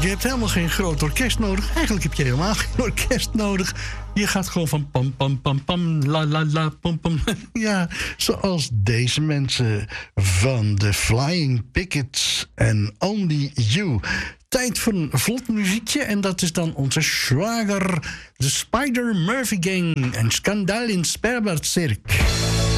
Je hebt helemaal geen groot orkest nodig. Eigenlijk heb je helemaal geen orkest nodig. Je gaat gewoon van pam, pam, pam, pam, la, la, la, pam, pam. Ja, zoals deze mensen van de Flying Pickets en Only You. Tijd voor een vlot muziekje. En dat is dan onze schwager, de Spider Murphy Gang en Scandal in Sperbertcirk.